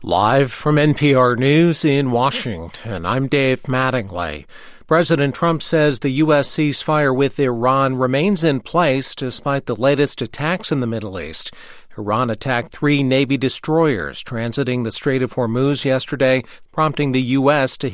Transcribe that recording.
Live from NPR News in Washington, I'm Dave Mattingly. President Trump says the U.S. ceasefire with Iran remains in place despite the latest attacks in the Middle East. Iran attacked 3 Navy destroyers transiting the Strait of Hormuz yesterday, prompting the U.S. to